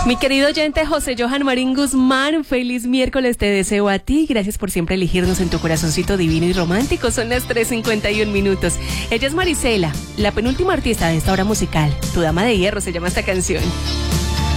Mi querido oyente José Johan Marín Guzmán, feliz miércoles te deseo a ti. Gracias por siempre elegirnos en tu corazoncito divino y romántico. Son las 3:51. Ella es Marisela, la penúltima artista de esta hora musical. Tu dama de hierro se llama esta canción.